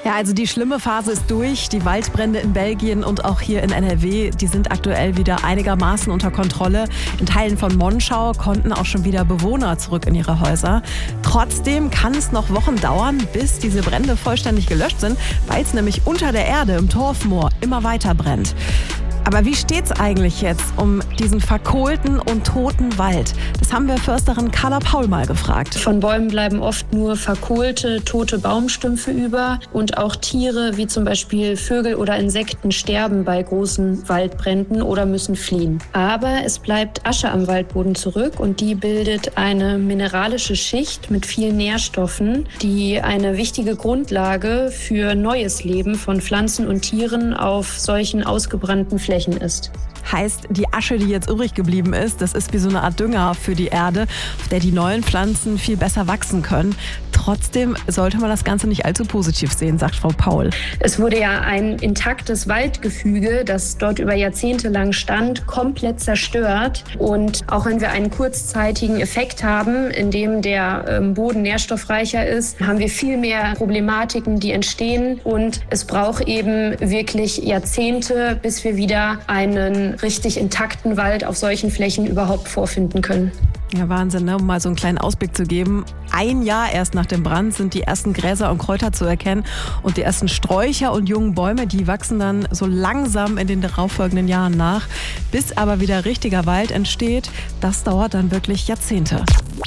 Ja, also die schlimme Phase ist durch. Die Waldbrände in Belgien und auch hier in NRW, die sind aktuell wieder einigermaßen unter Kontrolle. In Teilen von Monschau konnten auch schon wieder Bewohner zurück in ihre Häuser. Trotzdem kann es noch Wochen dauern, bis diese Brände vollständig gelöscht sind, weil es nämlich unter der Erde im Torfmoor immer weiter brennt. Aber wie steht's eigentlich jetzt um diesen verkohlten und toten Wald? Das haben wir Försterin Carla Paul mal gefragt. Von Bäumen bleiben oft nur verkohlte, tote Baumstümpfe über und auch Tiere wie zum Beispiel Vögel oder Insekten sterben bei großen Waldbränden oder müssen fliehen. Aber es bleibt Asche am Waldboden zurück und die bildet eine mineralische Schicht mit vielen Nährstoffen, die eine wichtige Grundlage für neues Leben von Pflanzen und Tieren auf solchen ausgebrannten Flächen ist. Heißt, die Asche, die jetzt übrig geblieben ist, das ist wie so eine Art Dünger für die Erde, auf der die neuen Pflanzen viel besser wachsen können. Trotzdem sollte man das Ganze nicht allzu positiv sehen, sagt Frau Paul. Es wurde ja ein intaktes Waldgefüge, das dort über Jahrzehnte lang stand, komplett zerstört. Und auch wenn wir einen kurzzeitigen Effekt haben, in dem der Boden nährstoffreicher ist, haben wir viel mehr Problematiken, die entstehen. Und es braucht eben wirklich Jahrzehnte, bis wir wieder einen richtig intakten Wald auf solchen Flächen überhaupt vorfinden können. Ja, Wahnsinn, ne? Um mal so einen kleinen Ausblick zu geben. Ein Jahr erst nach dem Brand sind die ersten Gräser und Kräuter zu erkennen und die ersten Sträucher und jungen Bäume, die wachsen dann so langsam in den darauffolgenden Jahren nach. Bis aber wieder richtiger Wald entsteht, das dauert dann wirklich Jahrzehnte.